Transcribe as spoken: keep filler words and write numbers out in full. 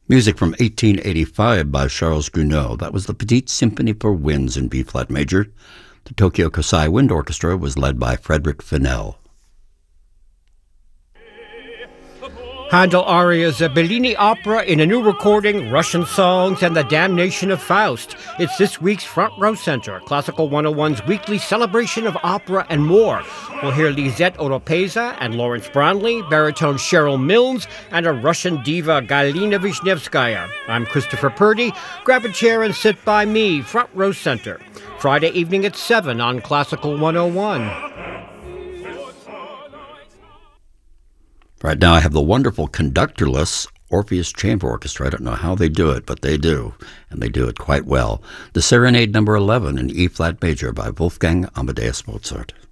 Music from eighteen eighty-five by Charles Gounod. That was the Petite Symphony for Winds in B-flat major. The Tokyo Kasai Wind Orchestra was led by Frederick Fennell. Handel arias, a Bellini opera in a new recording, Russian songs, and the damnation of Faust. It's this week's Front Row Center, Classical one oh one's weekly celebration of opera and more. We'll hear Lisette Oropeza and Lawrence Brownlee, baritone Cheryl Milnes, and a Russian diva, Galina Vishnevskaya. I'm Christopher Purdy. Grab a chair and sit by me, Front Row Center. Friday evening at seven on Classical one oh one. Right now I have the wonderful conductorless Orpheus Chamber Orchestra. I don't know how they do it, but they do, and they do it quite well. The Serenade number eleven in E-flat major by Wolfgang Amadeus Mozart.